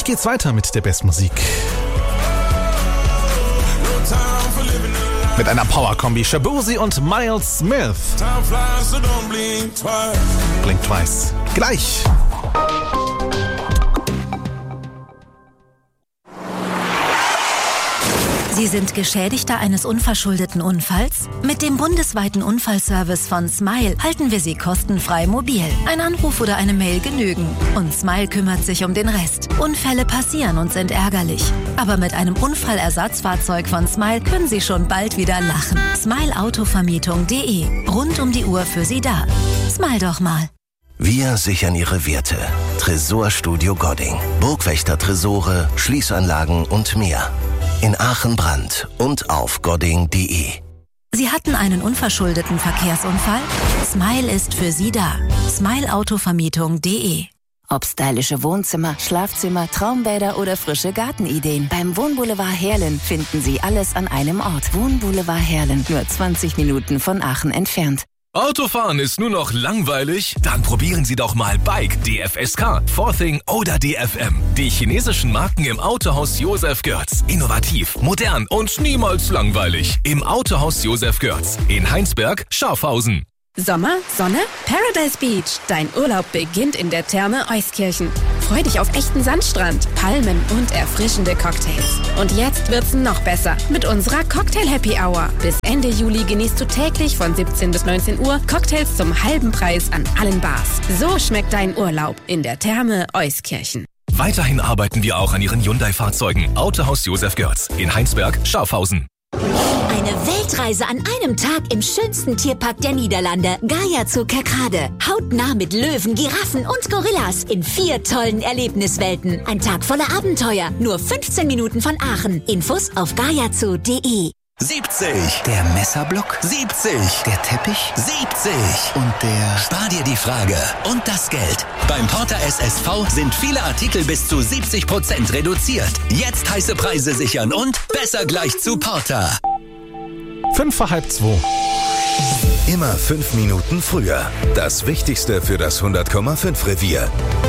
Gleich geht's weiter mit der Bestmusik. Mit einer Power-Kombi Shaboozey und Miles Smith. Blink Twice. Gleich. Sie sind Geschädigter eines unverschuldeten Unfalls? Mit dem bundesweiten Unfallservice von Smile halten wir Sie kostenfrei mobil. Ein Anruf oder eine Mail genügen. Und Smile kümmert sich um den Rest. Unfälle passieren und sind ärgerlich. Aber mit einem Unfallersatzfahrzeug von Smile können Sie schon bald wieder lachen. Smileautovermietung.de. Rund um die Uhr für Sie da. Smile doch mal. Wir sichern Ihre Werte. Tresorstudio Godding. Burgwächter-Tresore, Schließanlagen und mehr. In Aachen Brand und auf godding.de. Sie hatten einen unverschuldeten Verkehrsunfall? Smile ist für Sie da. Smileautovermietung.de. Ob stylische Wohnzimmer, Schlafzimmer, Traumbäder oder frische Gartenideen. Beim Wohnboulevard Heerlen finden Sie alles an einem Ort. Wohnboulevard Heerlen, nur 20 Minuten von Aachen entfernt. Autofahren ist nur noch langweilig? Dann probieren Sie doch mal Bike, DFSK, Forthing oder DFM. Die chinesischen Marken im Autohaus Josef Görz. Innovativ, modern und niemals langweilig. Im Autohaus Josef Görz in Heinsberg, Schafhausen. Sommer, Sonne, Paradise Beach. Dein Urlaub beginnt in der Therme Euskirchen. Freu dich auf echten Sandstrand, Palmen und erfrischende Cocktails. Und jetzt wird's noch besser mit unserer Cocktail Happy Hour. Bis Ende Juli genießt du täglich von 17 bis 19 Uhr Cocktails zum halben Preis an allen Bars. So schmeckt dein Urlaub in der Therme Euskirchen. Weiterhin arbeiten wir auch an Ihren Hyundai-Fahrzeugen. Autohaus Josef Görz in Heinsberg, Schafhausen. Eine Weltreise an einem Tag im schönsten Tierpark der Niederlande. Gaia Zoo Kerkrade. Hautnah mit Löwen, Giraffen und Gorillas in 4 tollen Erlebniswelten. Ein Tag voller Abenteuer. Nur 15 Minuten von Aachen. Infos auf gaiazoo.de. 70. Der Messerblock. 70. Der Teppich. 70. Und der... Spar dir die Frage und das Geld. Beim Porter SSV sind viele Artikel bis zu 70% reduziert. Jetzt heiße Preise sichern und besser gleich zu Porter. 1:55. Immer 5 Minuten früher. Das Wichtigste für das 100,5 Revier.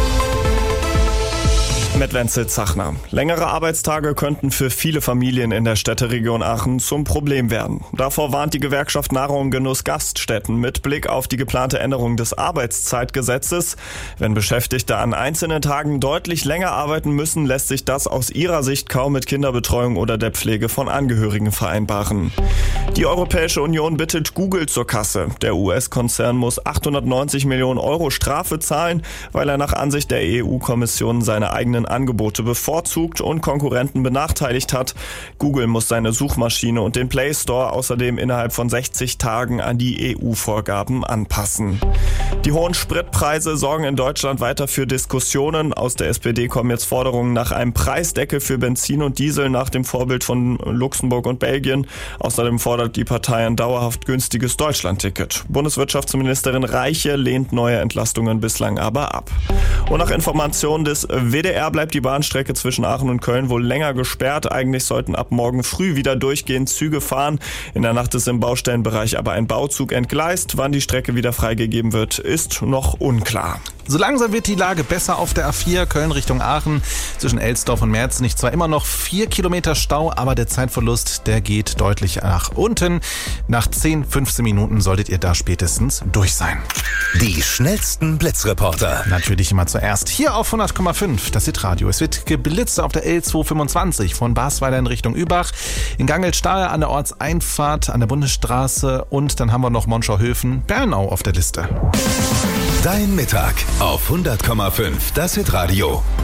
Mit Wenzel Zachner. Längere Arbeitstage könnten für viele Familien in der Städteregion Aachen zum Problem werden. Davor warnt die Gewerkschaft Nahrung und Genuss Gaststätten mit Blick auf die geplante Änderung des Arbeitszeitgesetzes. Wenn Beschäftigte an einzelnen Tagen deutlich länger arbeiten müssen, lässt sich das aus ihrer Sicht kaum mit Kinderbetreuung oder der Pflege von Angehörigen vereinbaren. Die Europäische Union bittet Google zur Kasse. Der US-Konzern muss 890 Millionen Euro Strafe zahlen, weil er nach Ansicht der EU-Kommission seine eigenen Angebote bevorzugt und Konkurrenten benachteiligt hat. Google muss seine Suchmaschine und den Play Store außerdem innerhalb von 60 Tagen an die EU-Vorgaben anpassen. Die hohen Spritpreise sorgen in Deutschland weiter für Diskussionen. Aus der SPD kommen jetzt Forderungen nach einem Preisdeckel für Benzin und Diesel nach dem Vorbild von Luxemburg und Belgien. Außerdem fordert die Partei ein dauerhaft günstiges Deutschlandticket. Bundeswirtschaftsministerin Reiche lehnt neue Entlastungen bislang aber ab. Und nach Informationen des WDR bleibt die Bahnstrecke zwischen Aachen und Köln wohl länger gesperrt. Eigentlich sollten ab morgen früh wieder durchgehend Züge fahren. In der Nacht ist im Baustellenbereich aber ein Bauzug entgleist. Wann die Strecke wieder freigegeben wird, ist noch unklar. So langsam wird die Lage besser auf der A4 Köln Richtung Aachen. Zwischen Elsdorf und Merzenich zwar immer noch 4 Kilometer Stau, aber der Zeitverlust, der geht deutlich nach unten. Nach 10-15 Minuten solltet ihr da spätestens durch sein. Die schnellsten Blitzreporter. Natürlich immer zuerst hier auf 100,5, das Hitradio. Es wird geblitzt auf der L225 von Basweiler in Richtung Übach, in Gangelstahl an der Ortseinfahrt, an der Bundesstraße und dann haben wir noch Monschauhöfen, Bernau auf der Liste. Dein Mittag auf 100,5, das Hitradio.